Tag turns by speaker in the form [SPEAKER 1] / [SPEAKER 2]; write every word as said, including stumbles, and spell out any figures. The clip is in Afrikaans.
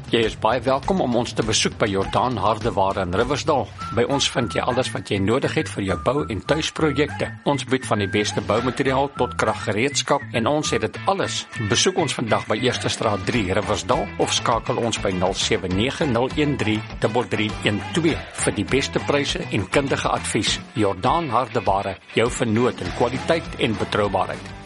[SPEAKER 1] Jy is baie welkom om ons te besoek by Jordaan Hardeware in Riversdal. By ons vind jy alles wat jy nodig het vir jou bou- en tuisprojekte. Ons bied van die beste boumateriaal tot kraggereedskap en ons het dit alles. Besoek ons vandag by Eerste Straat drie Riversdal of skakel ons by nul sewe nege nul een drie drie drie een twee vir die beste pryse en kundige advies. Jordaan Hardeware, jou vernoot in kwaliteit en betroubaarheid.